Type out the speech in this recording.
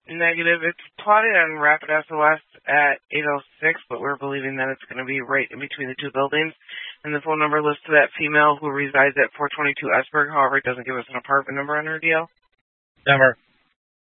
Negative. It's plotted on Rapid SOS at 806, but we're believing that it's going to be right in between the two buildings. And the phone number lists to that female who resides at 422 Esberg. However, it doesn't give us an apartment number on her deal. Never.